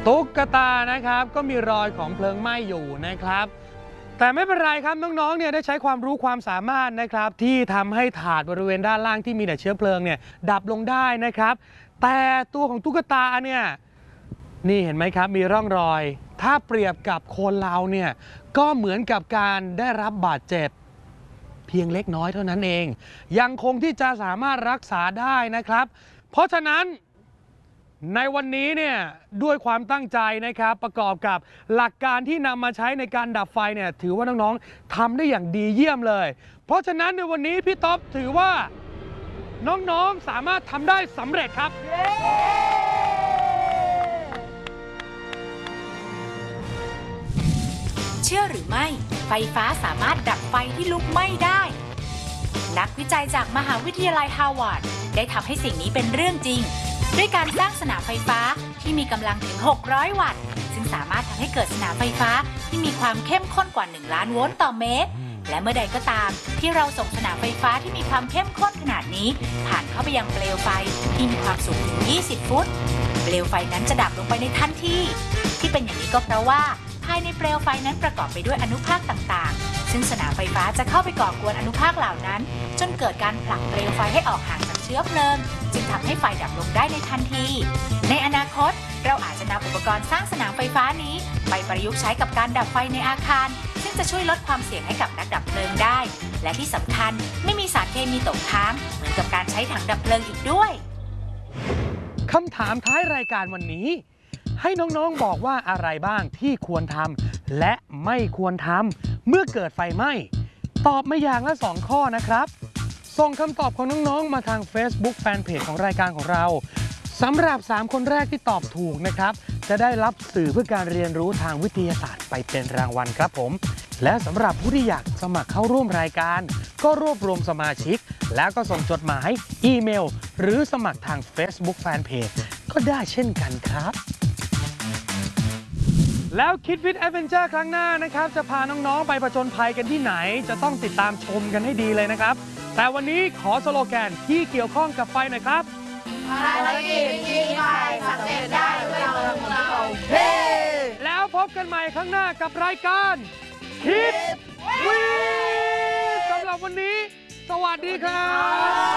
ตุ๊กตานะครับก็มีรอยของเพลิงไหม้อยู่นะครับแต่ไม่เป็นไรครับน้องๆเนี่ยได้ใช้ความรู้ความสามารถนะครับที่ทำให้ถาดบริเวณด้านล่างที่มีแต่เชื้อเพลิงเนี่ยดับลงได้นะครับแต่ตัวของตุ๊กตาเนี่ยนี่เห็นไหมครับมีร่องรอยถ้าเปรียบกับคนเราเนี่ยก็เหมือนกับการได้รับบาดเจ็บเพียงเล็กน้อยเท่านั้นเองยังคงที่จะสามารถรักษาได้นะครับเพราะฉะนั้นในวันนี้เนี่ยด้วยความตั้งใจนะครับประกอบกับหลักการที่นำมาใช้ในการดับไฟเนี่ยถือว่าน้องๆทำได้อย่างดีเยี่ยมเลยเพราะฉะนั้นในวันนี้พี่ต๊อบถือว่าน้องๆสามารถทำได้สำเร็จครับเชื่อหรือไม่ไฟฟ้าสามารถดับไฟที่ลุกไหม้ได้นักวิจัยจากมหาวิทยาลัยฮาร์วาร์ดได้ทำให้สิ่งนี้เป็นเรื่องจริงด้วยการสร้างสนามไฟฟ้าที่มีกำลังถึง600วัตต์ซึ่งสามารถทำให้เกิดสนามไฟฟ้าที่มีความเข้มข้นกว่า1ล้านโวลต์ต่อเมตรและเมื่อใดก็ตามที่เราส่งสนามไฟฟ้าที่มีความเข้มข้นขนาดนี้ผ่านเข้าไปยังเปลวไฟที่มีความสูงถึง20 ฟุตเปลวไฟนั้นจะดับลงไปในทันทีที่เป็นอย่างนี้ก็เพราะว่าภายในเปลวไฟนั้นประกอบไปด้วยอนุภาคต่างๆซึ่งสนามไฟฟ้าจะเข้าไปก่อกวนอนุภาคเหล่านั้นจนเกิดการผลักเปลวไฟให้ออกห่างจากเชื้อเพลิงจึงทำให้ไฟดับลงได้ในทันทีในอนาคตเราอาจจะนำอุปกรณ์สร้างสนามไฟฟ้านี้ไปประยุกต์ใช้กับการดับไฟในอาคารซึ่งจะช่วยลดความเสี่ยงให้กับนักดับเพลิงได้และที่สำคัญไม่มีสารเคมีตกค้างเหมือนกับการใช้ถังดับเพลิงอีกด้วยคำถามท้ายรายการวันนี้ให้น้องๆบอกว่าอะไรบ้างที่ควรทำและไม่ควรทำเมื่อเกิดไฟไหม้ตอบมาอย่างละ2ข้อนะครับส่งคำตอบของน้องๆมาทาง Facebook Fanpage ของรายการของเราสำหรับ3คนแรกที่ตอบถูกนะครับจะได้รับสื่อเพื่อการเรียนรู้ทางวิทยาศาสตร์ไปเป็นรางวัลครับผมและสำหรับผู้ที่อยากสมัครเข้าร่วมรายการก็รวบรวมสมาชิกแล้วก็ส่งจดหมายอีเมลหรือสมัครทาง Facebook Fanpage ก็ได้เช่นกันครับแล้วคิดวิทย์แอดเวนเจอร์ครั้งหน้านะครับจะพาน้องๆไปผจญภัยกันที่ไหนจะต้องติดตามชมกันให้ดีเลยนะครับแต่วันนี้ขอสโลแกนที่เกี่ยวข้องกับไฟหน่อยครับภารกิจยิงไฟสำเร็จได้ด้วยมือของเราเฮ้แล้วพบกันใหม่ครั้งหน้ากับรายการคิดวิทย์สำหรับวันนี้สวัสดีครับ